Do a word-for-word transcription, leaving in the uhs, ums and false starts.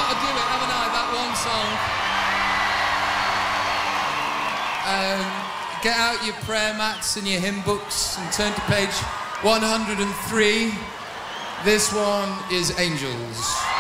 got to do it, haven't I? That one song. Um, get out your prayer mats and your hymn books and turn to page one hundred and three. This one is Angels.